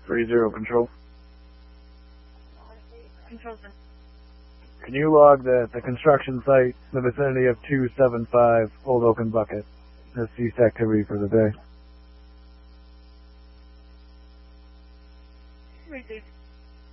30 Control. Control. Can you log that the construction site in the vicinity of 275 Old Oaken Bucket has ceased activity for the day? Received.